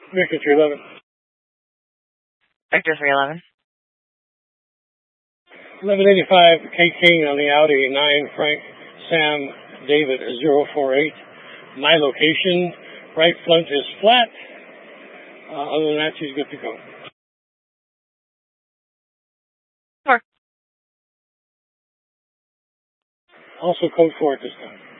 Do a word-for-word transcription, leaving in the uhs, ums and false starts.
Victor three eleven. Victor three eleven. eleven eighty-five K King on the Audi nine Frank Sam David zero four eight. My location, right front is flat. Uh, other than that, she's good to go. Four. Also code four at this time.